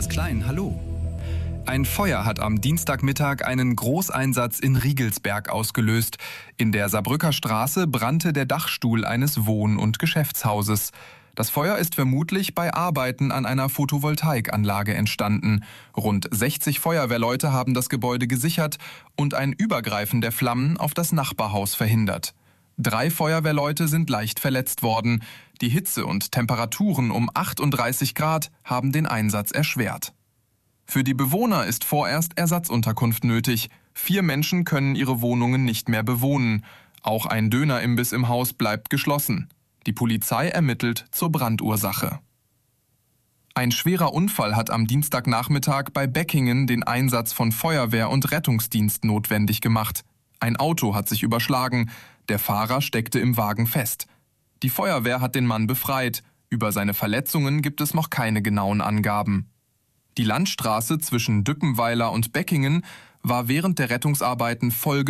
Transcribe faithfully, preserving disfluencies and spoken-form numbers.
Klein, hallo. Ein Feuer hat am Dienstagmittag einen Großeinsatz in Riegelsberg ausgelöst. In der Saarbrücker Straße brannte der Dachstuhl eines Wohn- und Geschäftshauses. Das Feuer ist vermutlich bei Arbeiten an einer Photovoltaikanlage entstanden. Rund sechzig Feuerwehrleute haben das Gebäude gesichert und ein Übergreifen der Flammen auf das Nachbarhaus verhindert. Drei Feuerwehrleute sind leicht verletzt worden. Die Hitze und Temperaturen um achtunddreißig Grad haben den Einsatz erschwert. Für die Bewohner ist vorerst Ersatzunterkunft nötig. Vier Menschen können ihre Wohnungen nicht mehr bewohnen. Auch ein Dönerimbiss im Haus bleibt geschlossen. Die Polizei ermittelt zur Brandursache. Ein schwerer Unfall hat am Dienstagnachmittag bei Beckingen den Einsatz von Feuerwehr und Rettungsdienst notwendig gemacht. Ein Auto hat sich überschlagen. Der Fahrer steckte im Wagen fest. Die Feuerwehr hat den Mann befreit. Über seine Verletzungen gibt es noch keine genauen Angaben. Die Landstraße zwischen Dückenweiler und Beckingen war während der Rettungsarbeiten voll